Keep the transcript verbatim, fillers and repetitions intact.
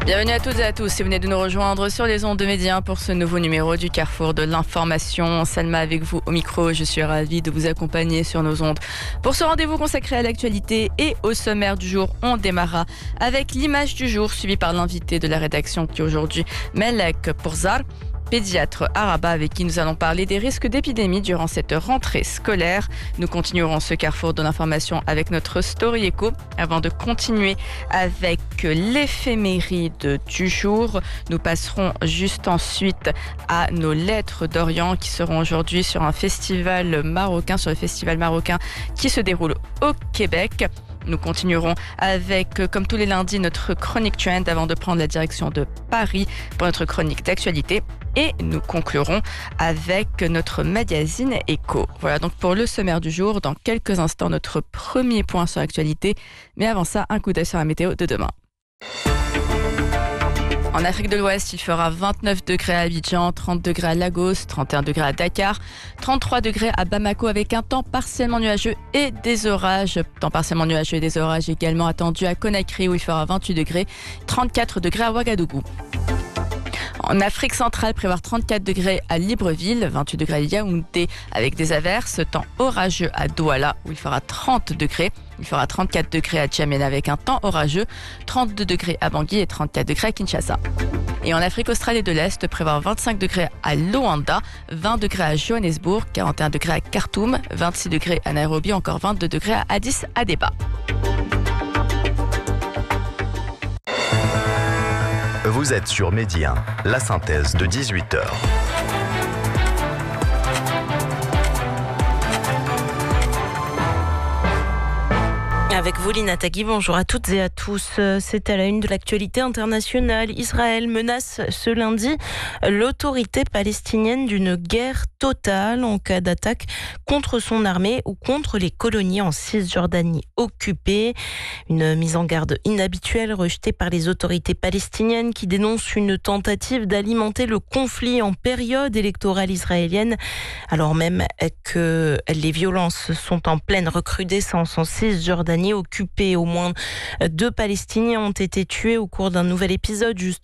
Bienvenue à toutes et à tous si vous venez de nous rejoindre sur les ondes de Média pour ce nouveau numéro du Carrefour de l'information. Salma avec vous au micro, je suis ravie de vous accompagner sur nos ondes. Pour ce rendez-vous consacré à l'actualité et au sommaire du jour, on démarra avec l'image du jour suivie par l'invité de la rédaction qui est aujourd'hui Melek Pourzar, pédiatre à Rabat avec qui nous allons parler des risques d'épidémie durant cette rentrée scolaire. Nous continuerons ce carrefour de l'information avec notre Story Echo avant de continuer avec l'éphéméride du jour. Nous passerons juste ensuite à nos lettres d'Orient qui seront aujourd'hui sur un festival marocain, sur le festival marocain qui se déroule au Québec. Nous continuerons avec, comme tous les lundis, notre chronique trend avant de prendre la direction de Paris pour notre chronique d'actualité. Et nous conclurons avec notre magazine Echo. Voilà donc pour le sommaire du jour. Dans quelques instants, notre premier point sur l'actualité. Mais avant ça, un coup d'œil sur la météo de demain. En Afrique de l'Ouest, il fera vingt-neuf degrés à Abidjan, trente degrés à Lagos, trente et un degrés à Dakar, trente-trois degrés à Bamako avec un temps partiellement nuageux et des orages. Temps partiellement nuageux et des orages également attendus à Conakry où il fera vingt-huit degrés, trente-quatre degrés à Ouagadougou. En Afrique centrale, prévoir trente-quatre degrés à Libreville, vingt-huit degrés à Yaoundé avec des averses, temps orageux à Douala où il fera trente degrés. Il fera trente-quatre degrés à Djamena avec un temps orageux, trente-deux degrés à Bangui et trente-quatre degrés à Kinshasa. Et en Afrique australe et de l'Est, prévoir vingt-cinq degrés à Luanda, vingt degrés à Johannesburg, quarante et un degrés à Khartoum, vingt-six degrés à Nairobi, encore vingt-deux degrés à Addis Abeba. Vous êtes sur Média, la synthèse de dix-huit heures. Avec vous, Lina Tagui, bonjour à toutes et à tous. C'est à la une de l'actualité internationale. Israël menace ce lundi l'autorité palestinienne d'une guerre totale en cas d'attaque contre son armée ou contre les colonies en Cisjordanie occupée. Une mise en garde inhabituelle rejetée par les autorités palestiniennes qui dénoncent une tentative d'alimenter le conflit en période électorale israélienne, alors même que les violences sont en pleine recrudescence en Cisjordanie occupée. Au moins deux Palestiniens ont été tués au cours d'un nouvel épisode juste